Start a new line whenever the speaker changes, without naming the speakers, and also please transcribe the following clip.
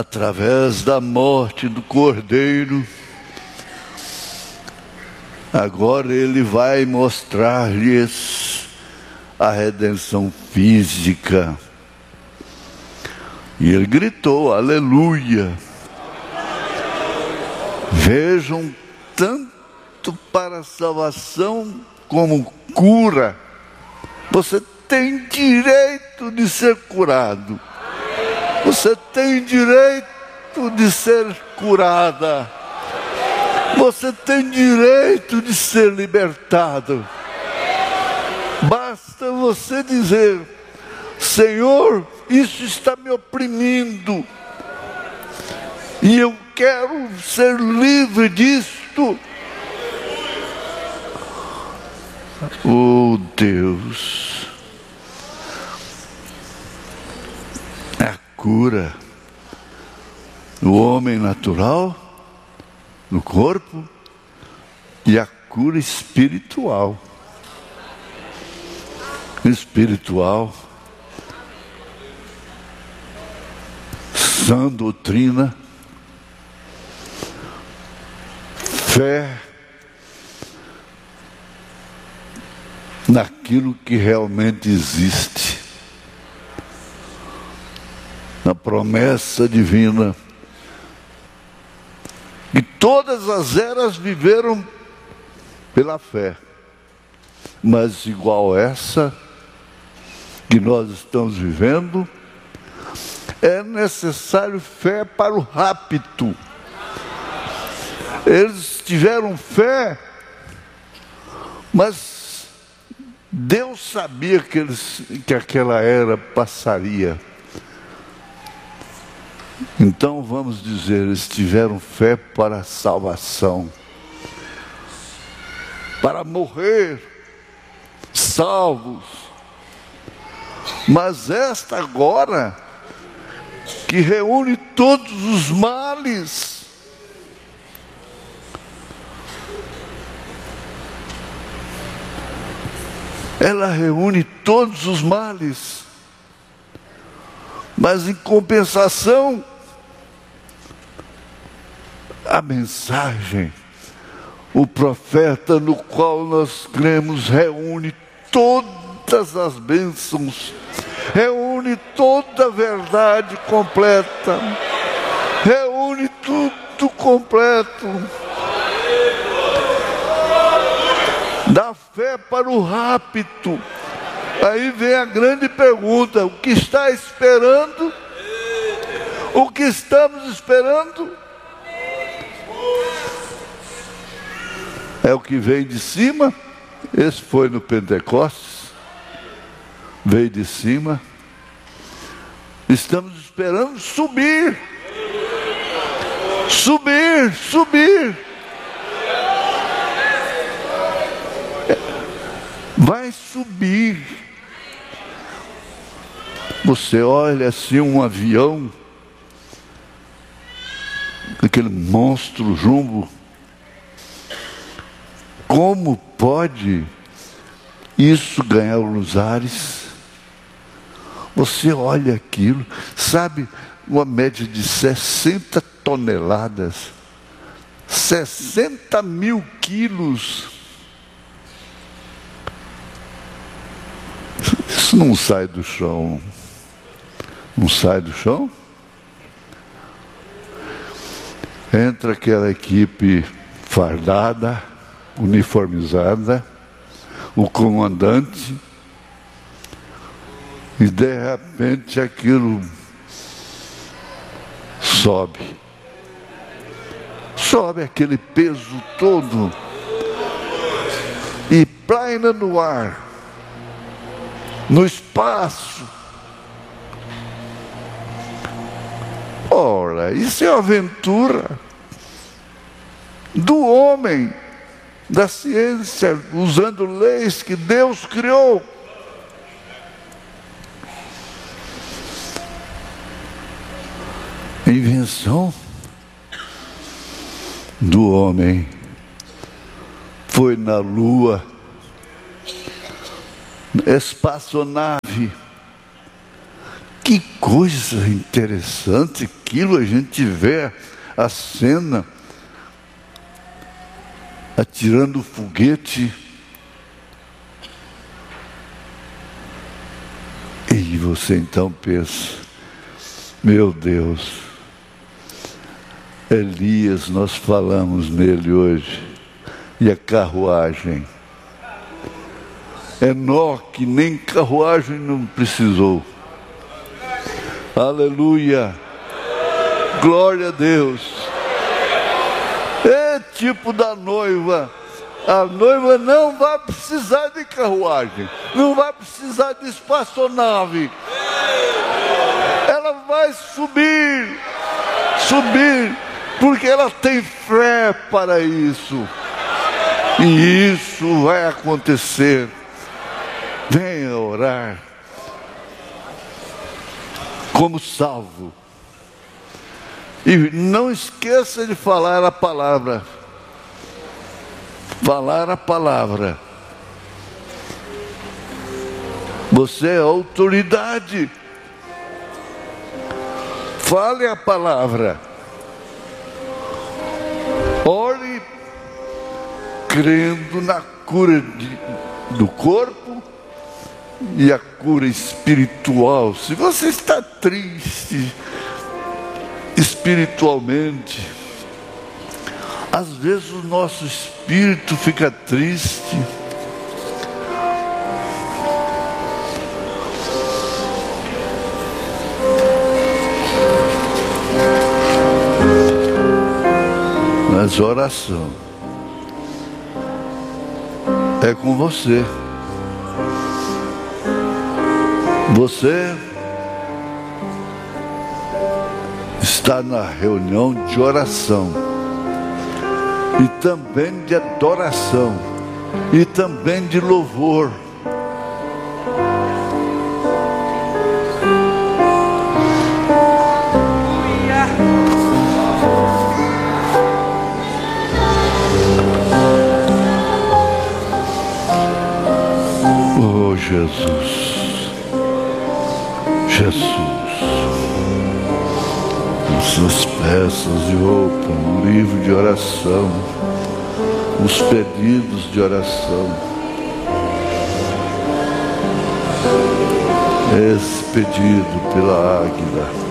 através da morte do Cordeiro, agora Ele vai mostrar-lhes a redenção física. E Ele gritou, aleluia! Vejam, tanto para a salvação como cura, você tem direito de ser curado. Você tem direito de ser curada. Você tem direito de ser libertado. Basta você dizer, Senhor, isso está me oprimindo. E eu quero ser livre disto. Oh Deus, a cura do homem natural, no corpo, e a cura espiritual. Espiritual, sã doutrina, fé naquilo que realmente existe, na promessa divina, que todas as eras viveram pela fé, mas igual essa que nós estamos vivendo, é necessário fé para o rapto. Eles tiveram fé, mas Deus sabia que aquela era passaria. Então vamos dizer, eles tiveram fé para a salvação, para morrer salvos. Mas esta agora, que reúne todos os males, ela reúne todos os males, mas em compensação, a mensagem, o profeta no qual nós cremos, reúne todas as bênçãos, reúne toda a verdade completa, reúne tudo completo. Dá fé para o rapto. Aí vem a grande pergunta: o que está esperando? O que estamos esperando? É o que vem de cima. Esse foi no Pentecostes, veio de cima. Estamos esperando subir. Subir, subir. Vai subir. Você olha assim um avião, aquele monstro jumbo. Como pode isso ganhar os ares? Você olha aquilo, sabe, uma média de 60 toneladas, 60 mil quilos. Isso não sai do chão. Não sai do chão? Entra aquela equipe fardada, uniformizada, o comandante, e de repente aquilo sobe. Sobe aquele peso todo e plaina no ar, no espaço. Ora, isso é uma aventura do homem, da ciência, usando leis que Deus criou. Invenção do homem. Foi na Lua, espaçonave, Que coisa interessante aquilo, a gente vê a cena atirando o foguete e você então pensa, meu Deus, Elias, nós falamos nele hoje, e a carruagem, Enoque nem carruagem não precisou. Aleluia, glória a Deus. É tipo da noiva. A noiva não vai precisar de carruagem, não vai precisar de espaçonave. Ela vai subir, porque ela tem fé para isso. E isso vai acontecer. Venha orar como salvo. E não esqueça de falar a palavra. Falar a palavra. Você é autoridade. Fale a palavra. Ore crendo na cura do corpo e a cura espiritual. Se você está triste espiritualmente, às vezes o nosso espírito fica triste. Mas oração é com você. Você está na reunião de oração e também de adoração e também de louvor. Oh Jesus, as peças de roupa, um livro de oração, os pedidos de oração. Esse pedido pela Águida.